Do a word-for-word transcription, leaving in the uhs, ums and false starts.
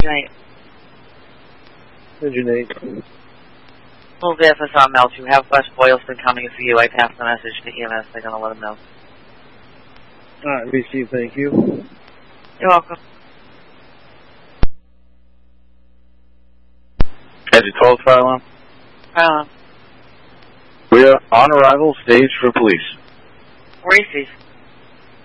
Engine eight. Engine eight. Move the F S R Mel two. Have West Boylston coming for you. I passed the message to E M S. They're going to let them know. Alright, received, thank you. You're welcome. Engine twelve, fire alarm. Fire alarm. We are on arrival, stage for police. Reese's.